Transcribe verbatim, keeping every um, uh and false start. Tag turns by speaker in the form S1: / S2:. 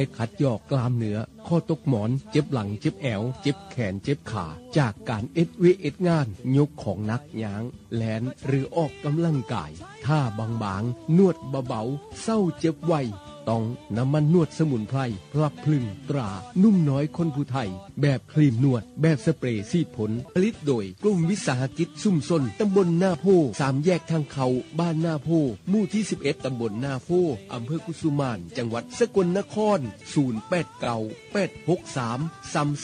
S1: ขัดยอกกล้ามเนื้อข้อตกหมอนเจ็บหลังเจ็บแอวเจ็บแขนเจ็บขาจากการเอ็ดเวเอ็ดงานยกของหนักย้างแลนหรือออกกำลังกายท่าบางๆนวดเบาๆเศร้าเจ็บไวต้องน้ำมันนวดสมุนไพรพลับพลึงตรานุ่มน้อยคนผู้ไทยแบบครีมนวดแบบสเปรย์ซีดผลผลิตโดยกลุ่มวิสาหกิจซุ่มซนตำบลหน้าโพสามแยกทางเขาบ้านหน้าโพหมู่ที่สิบเอ็ดตำบลหน้าโพอำเภอกุสุมานจังหวัดสกลนครศูนย์ แปด เก้า แปด หก สาม สาม